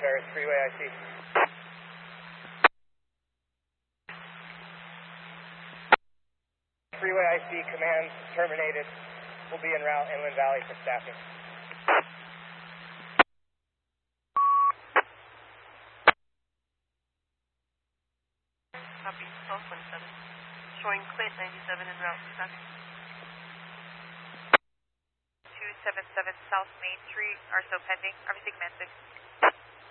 Paris Freeway, I see. Freeway, I see. Command terminated. We'll be en route Inland Valley for staffing. Copy, 1227. Showing Clint 97 en route for staffing. 277 South Main Street, RSO pending. Obviously, command 6.